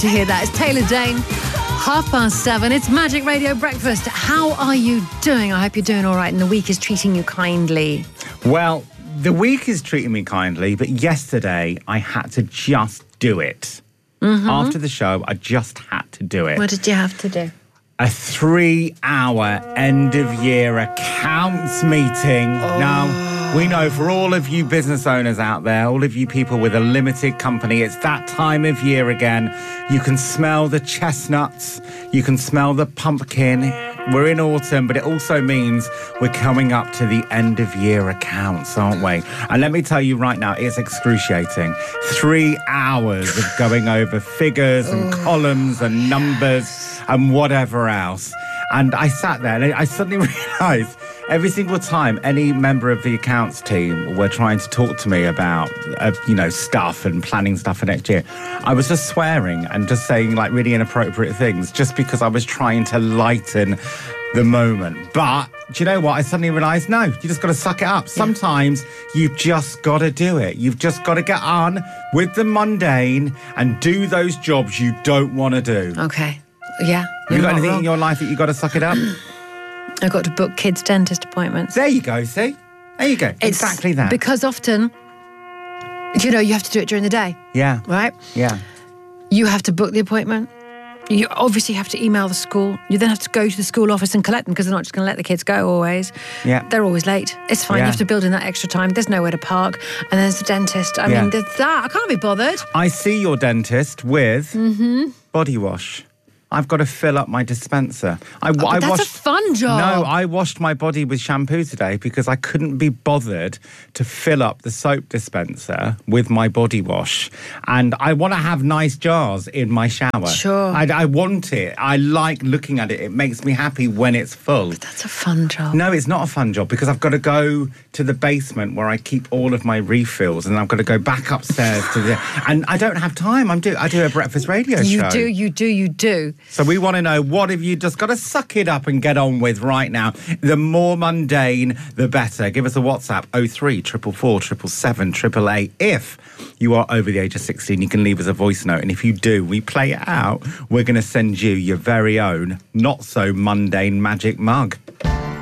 to hear that. It's Taylor Dane, 7:30. It's Magic Radio Breakfast. How are you doing? I hope you're doing all right and the week is treating you kindly. Well, the week is treating me kindly, but yesterday I had to just do it. Mm-hmm. After the show, I just had to do it. What did you have to do? A 3-hour end-of-year accounts meeting. Now, we know for all of you business owners out there, all of you people with a limited company, it's that time of year again. You can smell the chestnuts. You can smell the pumpkin. We're in autumn, but it also means we're coming up to the end-of-year accounts, aren't we? And let me tell you right now, it's excruciating. 3 hours of going over figures and columns and numbers and whatever else. And I sat there and I suddenly realised every single time any member of the accounts team were trying to talk to me about, stuff and planning stuff for next year, I was just swearing and just saying like really inappropriate things just because I was trying to lighten the moment. But do you know what? I suddenly realised, no, you just got to suck it up. Sometimes you've just got to do it. You've just got to get on with the mundane and do those jobs you don't want to do. Okay. Yeah. You got anything in your life that you got to suck it up? I got to book kids' dentist appointments. There you go, see? There you go. Exactly that. Because often, you have to do it during the day. Yeah. Right? Yeah. You have to book the appointment. You obviously have to email the school. You then have to go to the school office and collect them because they're not just going to let the kids go always. Yeah. They're always late. It's fine. Yeah. You have to build in that extra time. There's nowhere to park. And then there's the dentist. I mean, there's that. I can't be bothered. I see your dentist with body wash. I've got to fill up my dispenser. That's a fun job. No, I washed my body with shampoo today because I couldn't be bothered to fill up the soap dispenser with my body wash. And I want to have nice jars in my shower. Sure. I want it. I like looking at it. It makes me happy when it's full. But that's a fun job. No, it's not a fun job because I've got to go to the basement where I keep all of my refills and I've got to go back upstairs and I don't have time. I do a breakfast radio show. You do. So we want to know, what have you just got to suck it up and get on with right now? The more mundane, the better. Give us a WhatsApp, 03 444 777 888. If you are over the age of 16, you can leave us a voice note. And if you do, we play it out. We're going to send you your very own, not so mundane magic mug.